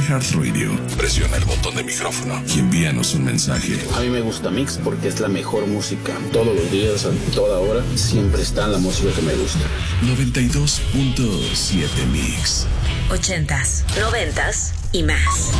iHeartRadio, presiona el botón de micrófono y envíanos un mensaje. A mí me gusta Mix porque es la mejor música. Todos los días, a toda hora, siempre está la música que me gusta. 92.7 Mix. 80s, 90s y más.